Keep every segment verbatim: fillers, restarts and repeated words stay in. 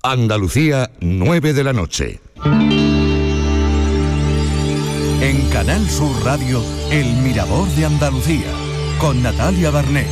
Andalucía, nueve de la noche. En Canal Sur Radio, El Mirador de Andalucía, con Natalia Barnés.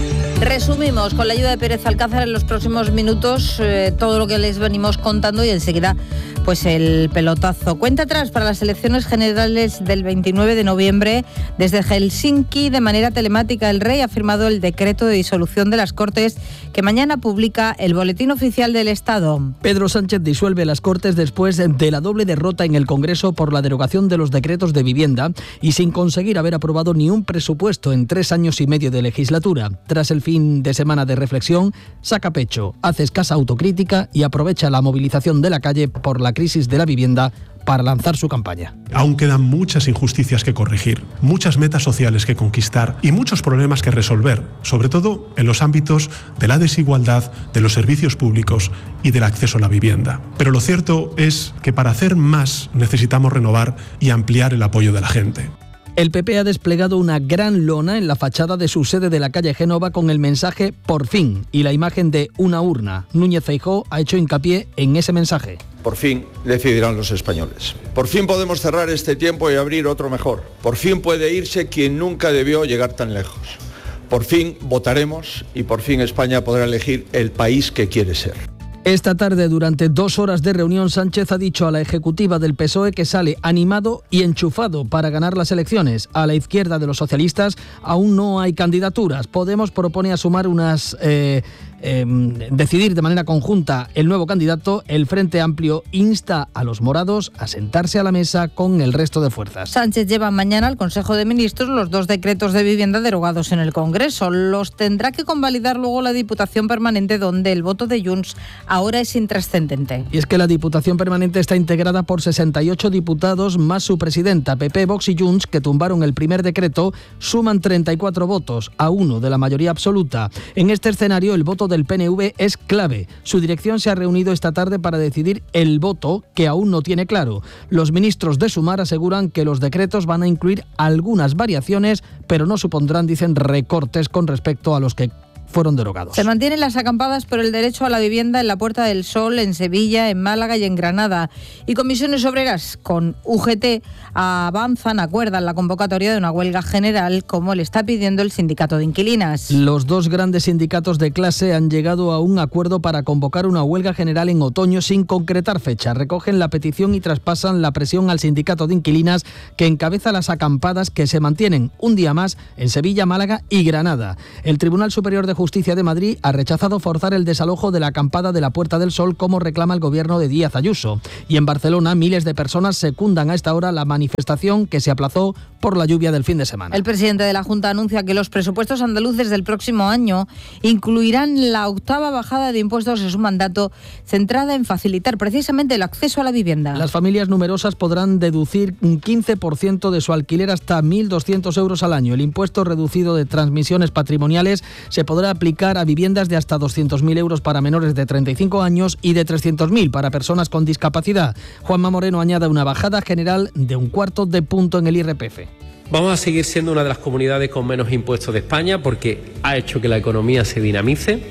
Resumimos con la ayuda de Pérez Alcázar en los próximos minutos eh, todo lo que les venimos contando y enseguida pues el pelotazo. Cuenta atrás para las elecciones generales del veintinueve de noviembre. Desde Helsinki, de manera telemática, el rey ha firmado el decreto de disolución de las Cortes que mañana publica el Boletín Oficial del Estado. Pedro Sánchez disuelve las Cortes después de la doble derrota en el Congreso por la derogación de los decretos de vivienda y sin conseguir haber aprobado ni un presupuesto en tres años y medio de legislatura. Tras el fin de semana de reflexión, saca pecho, hace escasa autocrítica y aprovecha la movilización de la calle por la crisis de la vivienda para lanzar su campaña. Aún quedan muchas injusticias que corregir, muchas metas sociales que conquistar y muchos problemas que resolver, sobre todo en los ámbitos de la desigualdad, de los servicios públicos y del acceso a la vivienda. Pero lo cierto es que para hacer más necesitamos renovar y ampliar el apoyo de la gente. El P P ha desplegado una gran lona en la fachada de su sede de la calle Génova con el mensaje "Por fin" y la imagen de una urna. Núñez Feijóo ha hecho hincapié en ese mensaje. Por fin decidirán los españoles. Por fin podemos cerrar este tiempo y abrir otro mejor. Por fin puede irse quien nunca debió llegar tan lejos. Por fin votaremos y por fin España podrá elegir el país que quiere ser. Esta tarde, durante dos horas de reunión, Sánchez ha dicho a la ejecutiva del P S O E que sale animado y enchufado para ganar las elecciones. A la izquierda de los socialistas aún no hay candidaturas. Podemos propone a sumar unas... Eh, Eh, decidir de manera conjunta el nuevo candidato. El Frente Amplio insta a los morados a sentarse a la mesa con el resto de fuerzas. Sánchez lleva mañana al Consejo de Ministros los dos decretos de vivienda derogados en el Congreso. Los tendrá que convalidar luego la Diputación Permanente, donde el voto de Junts ahora es intrascendente. Y es que la Diputación Permanente está integrada por sesenta y ocho diputados más su presidenta. P P, Vox y Junts, que tumbaron el primer decreto, suman treinta y cuatro votos, a uno de la mayoría absoluta. En este escenario, el voto del P N V es clave. Su dirección se ha reunido esta tarde para decidir el voto, que aún no tiene claro. Los ministros de Sumar aseguran que los decretos van a incluir algunas variaciones, pero no supondrán, dicen, recortes con respecto a los que fueron derogados. Se mantienen las acampadas por el derecho a la vivienda en la Puerta del Sol, en Sevilla, en Málaga y en Granada. Y comisiones obreras con U G T avanzan, acuerdan la convocatoria de una huelga general, como le está pidiendo el sindicato de inquilinas. Los dos grandes sindicatos de clase han llegado a un acuerdo para convocar una huelga general en otoño sin concretar fecha. Recogen la petición y traspasan la presión al sindicato de inquilinas, que encabeza las acampadas que se mantienen un día más en Sevilla, Málaga y Granada. El Tribunal Superior de Justicia de Madrid ha rechazado forzar el desalojo de la acampada de la Puerta del Sol, como reclama el gobierno de Díaz Ayuso. Y en Barcelona, miles de personas secundan a esta hora la manifestación que se aplazó por la lluvia del fin de semana. El presidente de la Junta anuncia que los presupuestos andaluces del próximo año incluirán la octava bajada de impuestos en su mandato, centrada en facilitar precisamente el acceso a la vivienda. Las familias numerosas podrán deducir un quince por ciento de su alquiler hasta mil doscientos euros al año. El impuesto reducido de transmisiones patrimoniales se podrá aplicar a viviendas de hasta doscientos mil euros para menores de treinta y cinco años y de trescientos mil para personas con discapacidad. Juanma Moreno añade una bajada general de un cuarto de punto en el I R P F. Vamos a seguir siendo una de las comunidades con menos impuestos de España, porque ha hecho que la economía se dinamice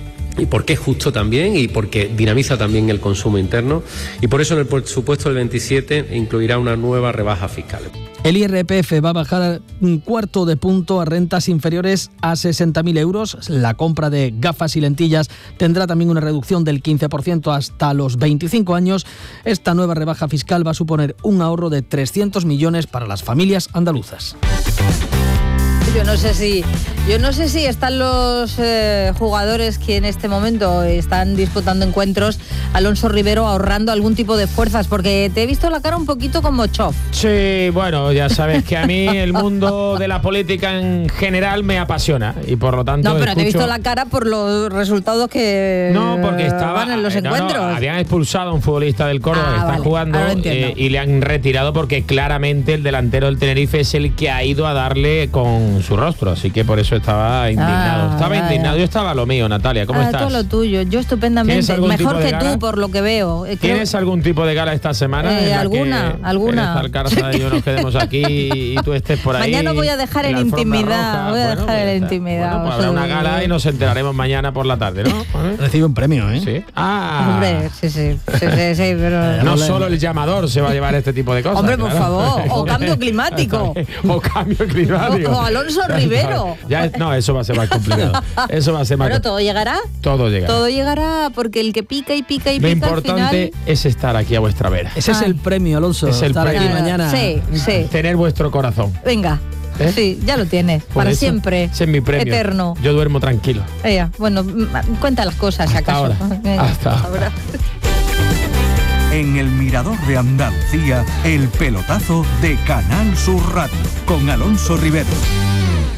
y porque es justo también y porque dinamiza también el consumo interno, y por eso en el presupuesto del veintisiete incluirá una nueva rebaja fiscal. El I R P F va a bajar un cuarto de punto a rentas inferiores a sesenta mil euros. La compra de gafas y lentillas tendrá también una reducción del quince por ciento hasta los veinticinco años. Esta nueva rebaja fiscal va a suponer un ahorro de trescientos millones para las familias andaluzas. Yo no sé si, yo no sé si están los eh, jugadores que en este momento están disputando encuentros, Alonso Rivero, ahorrando algún tipo de fuerzas, porque te he visto la cara un poquito como chof. Sí, bueno, ya sabes que a mí el mundo de la política en general me apasiona y por lo tanto No, pero escucho... te he visto la cara por los resultados que no, porque estaban en los no, encuentros. No, habían expulsado a un futbolista del Córdoba, ah, que está vale, jugando eh, y le han retirado porque claramente el delantero del Tenerife es el que ha ido a darle con su rostro, así que por eso estaba indignado. Ah, estaba ya, indignado, ya. yo estaba a lo mío, Natalia, ¿cómo Ah, estás? todo lo tuyo, yo estupendamente. Mejor que gala? tú, por lo que veo. Eh, creo- ¿Tienes algún tipo de gala esta semana? Eh, en la alguna, que alguna. Pérez Alcázar y yo nos quedemos aquí y tú estés por ahí? Mañana voy a dejar en la alfombra intimidad, roja? voy a Bueno, dejar pues en ya está. intimidad. Bueno, pues o sea, habrá una gala y nos enteraremos mañana por la tarde, ¿no? Recibe un premio, ¿eh? Sí. Ah. Hombre, sí, sí, sí, sí, sí, pero... No solo el llamador se va a llevar este tipo de cosas. Hombre, por claro. favor, o cambio climático. O cambio climático. O- o Alonso Rivero. Ya, no, eso va a ser más complicado. Eso va a ser más Bueno, todo llegará. Todo llegará. Todo llegará porque el que pica y pica y Lo pica al importante final... es estar aquí a vuestra vera. Ese es Ay. el premio, Alonso. Es el estar premio. aquí mañana. Sí, sí. Tener vuestro corazón. Venga. ¿Eh? Sí, ya lo tienes. Por para eso, siempre. Ese es mi premio. Eterno. Yo duermo tranquilo. Ella, bueno, m- cuenta las cosas, Hasta acaso. ahora. Venga, Hasta ahora. En el Mirador de Andalucía, el pelotazo de Canal Sur Radio con Alonso Rivero.